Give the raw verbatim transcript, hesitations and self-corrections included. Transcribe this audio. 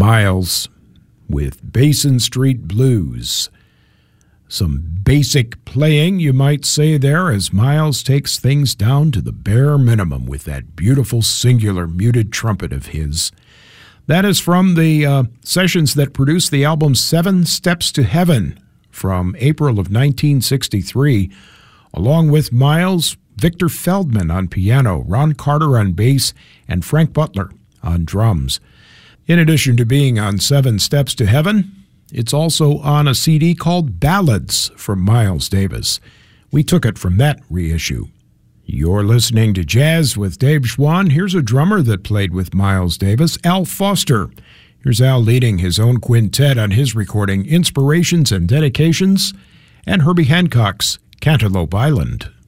Miles with Basin Street Blues. Some basic playing, you might say, there, as Miles takes things down to the bare minimum with that beautiful singular muted trumpet of his. That is from the uh, sessions that produced the album Seven Steps to Heaven from April of nineteen sixty-three, along with Miles, Victor Feldman on piano, Ron Carter on bass, and Frank Butler on drums. In addition to being on Seven Steps to Heaven, it's also on a C D called Ballads from Miles Davis. We took it from that reissue. You're listening to Jazz with Dave Schwann. Here's a drummer that played with Miles Davis, Al Foster. Here's Al leading his own quintet on his recording Inspirations and Dedications, and Herbie Hancock's Cantaloupe Island.